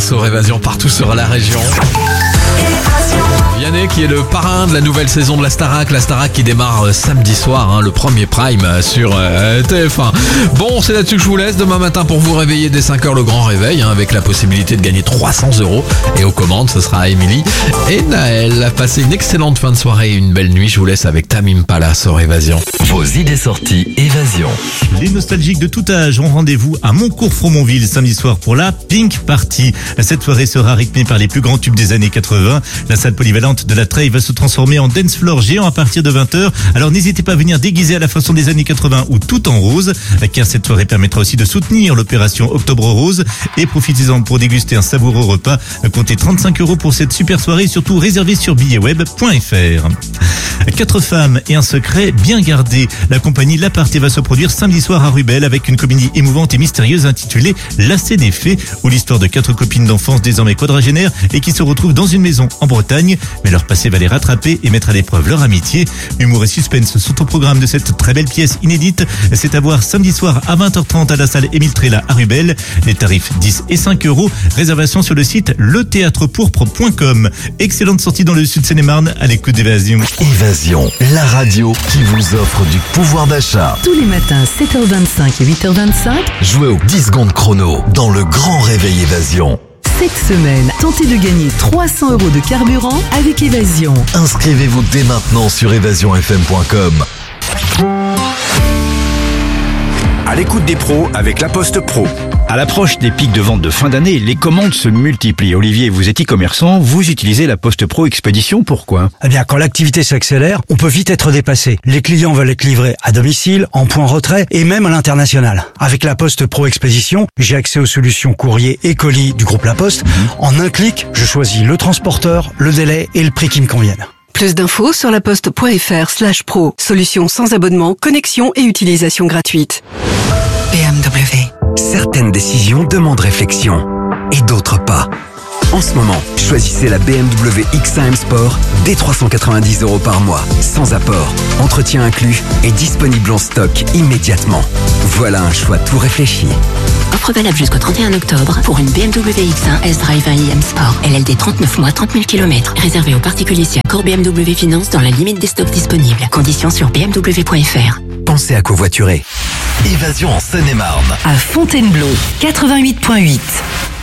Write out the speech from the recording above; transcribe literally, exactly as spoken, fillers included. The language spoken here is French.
sur Évasion partout sur la région. Vianney qui est le parrain de la nouvelle saison de la Starac, la Starac qui démarre samedi soir, hein, le premier prime sur euh, T F un. Bon, c'est là-dessus que je vous laisse. Demain matin pour vous réveiller dès cinq heures, le grand réveil, hein, avec la possibilité de gagner trois cents euros. Et aux commandes, ce sera Émilie et Naël. Passez une excellente fin de soirée et une belle nuit. Je vous laisse avec Tame Impala sur Évasion. Vos idées sorties Évasion. Les nostalgiques de tout âge ont rendez-vous à Moncourt-Fromonville samedi soir pour la Pink Party. Cette soirée sera rythmée par les plus grands tubes des années quatre-vingts. La salle polyvalente de la Treille va se transformer en dance floor géant à partir de vingt heures. Alors n'hésitez pas à venir déguiser à la façon des années quatre-vingts ou tout en rose, car cette soirée permettra aussi de soutenir l'opération Octobre Rose. Et profitez-en pour déguster un savoureux repas. Comptez trente-cinq euros pour cette super soirée, surtout réservée sur billets web point f r. Quatre femmes et un secret bien gardé. La compagnie L'Aparté va se produire samedi soir à Rubel avec une comédie émouvante et mystérieuse intitulée Lacet des fées, où l'histoire de quatre copines d'enfance désormais quadragénaires et qui se retrouvent dans une maison en Bretagne, mais leur passé va les rattraper et mettre à l'épreuve leur amitié. Humour et suspense sont au programme de cette très belle pièce inédite. C'est à voir samedi soir à vingt heures trente à la salle Émile Tréla à Rubel. Les tarifs dix et cinq euros. Réservation sur le site le théâtre pourpre point com. Excellente sortie dans le sud Seine-et-Marne à l'écoute d'Évasion. Évasion, la radio qui vous offre du pouvoir d'achat. Tous les matins, sept heures vingt-cinq et huit heures vingt-cinq. Jouez au dix secondes chrono dans le grand réveil Évasion. Cette semaine, tentez de gagner trois cents euros de carburant avec Évasion. Inscrivez-vous dès maintenant sur évasion f m point com. À l'écoute des pros avec La Poste Pro. À l'approche des pics de vente de fin d'année, les commandes se multiplient. Olivier, vous êtes e-commerçant, vous utilisez La Poste Pro Expédition, pourquoi ? Eh bien, quand l'activité s'accélère, on peut vite être dépassé. Les clients veulent être livrés à domicile, en point retrait et même à l'international. Avec La Poste Pro Expédition, j'ai accès aux solutions courrier et colis du groupe La Poste. En un clic, je choisis le transporteur, le délai et le prix qui me conviennent. Plus d'infos sur laposte point f r slash pro. Solution sans abonnement, connexion et utilisation gratuite. B M W. Certaines décisions demandent réflexion et d'autres pas. En ce moment, choisissez la B M W X un M Sport dès trois cent quatre-vingt-dix euros par mois, sans apport, entretien inclus et disponible en stock immédiatement. Voilà un choix tout réfléchi. Offre valable jusqu'au trente et un octobre pour une B M W X un S-Drive un i M Sport. L L D trente-neuf mois, trente mille kilomètres. Réservé aux particuliers si accord B M W Finance dans la limite des stocks disponibles. Conditions sur b m w point f r. Pensez à covoiturer. Évasion en Seine-et-Marne. À Fontainebleau, quatre-vingt-huit point huit.